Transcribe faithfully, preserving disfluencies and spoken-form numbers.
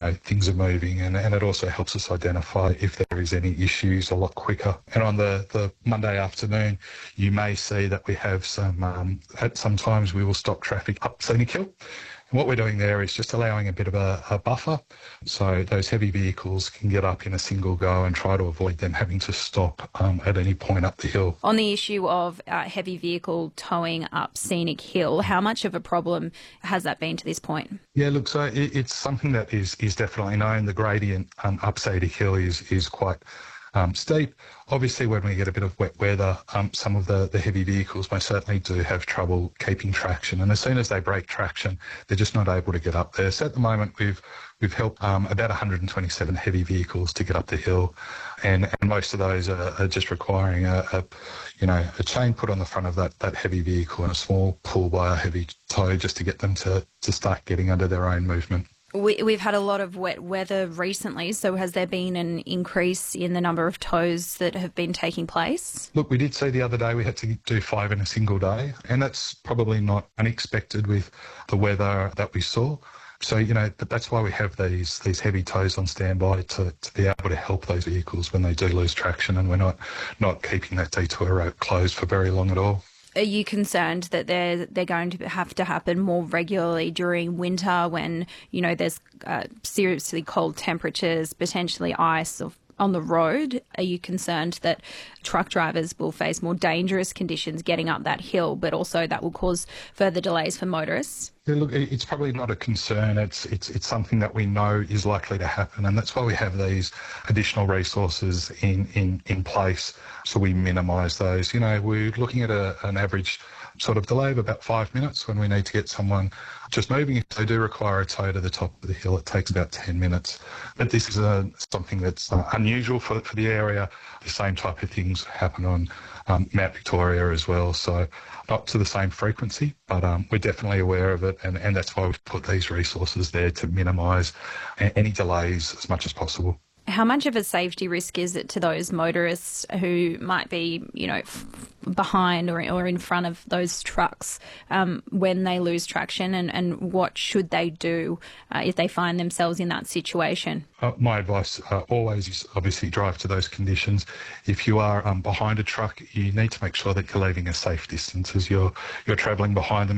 know, things are moving, and, and it also helps us identify if there is any issues a lot quicker. And on the, the Monday afternoon, you may see that we have some, um, at sometimes we will stop traffic up Scenic Hill. And what we're doing there is just allowing a bit of a, a buffer so those heavy vehicles can get up in a single go and try to avoid them having to stop um, at any point up the hill. On the issue of uh, heavy vehicle towing up Scenic Hill, how much of a problem has that been to this point? Yeah, look, so it, it's something that is, is definitely known. The gradient um, up Scenic Hill is, is quite Um, steep. Obviously, when we get a bit of wet weather, um, some of the, the heavy vehicles most certainly do have trouble keeping traction. And as soon as they break traction, they're just not able to get up there. So at the moment, we've we've helped um, about one hundred twenty-seven heavy vehicles to get up the hill, and, and most of those are, are just requiring a, a you know a chain put on the front of that, that heavy vehicle and a small pull by a heavy tow just to get them to, to start getting under their own movement. We, we've had a lot of wet weather recently, so has there been an increase in the number of tows that have been taking place? Look, we did see the other day we had to do five in a single day, and that's probably not unexpected with the weather that we saw. So, you know, that's why we have these these heavy tows on standby to, to be able to help those vehicles when they do lose traction, and we're not, not keeping that detour route closed for very long at all. Are you concerned that they're they're going to have to happen more regularly during winter when, you know, there's uh, seriously cold temperatures, potentially ice or on the road? Are you concerned that truck drivers will face more dangerous conditions getting up that hill, but also that will cause further delays for motorists? Yeah, look, it's probably not a concern. It's it's it's something that we know is likely to happen, and that's why we have these additional resources in in, in place, so we minimise those. You know, we're looking at a, an average sort of delay of about five minutes when we need to get someone just moving. If they do require a tow to the top of the hill, it takes about ten minutes. But this is a, something that's uh, unusual for, for the area. The same type of things happen on um, Mount Victoria as well. So not to the same frequency, but um, we're definitely aware of it. And, and that's why we've put these resources there to minimise any delays as much as possible. How much of a safety risk is it to those motorists who might be, you know, f- behind or, or in front of those trucks um, when they lose traction, and, and what should they do uh, if they find themselves in that situation? Uh, my advice uh, always is obviously drive to those conditions. If you are um, behind a truck, you need to make sure that you're leaving a safe distance as you're you're travelling behind them.